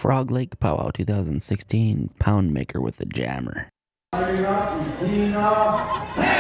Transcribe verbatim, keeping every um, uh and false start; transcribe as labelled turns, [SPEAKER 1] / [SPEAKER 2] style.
[SPEAKER 1] Frog Lake Powwow twenty sixteen Pound Maker with the Jammer.
[SPEAKER 2] Arena, Cristina.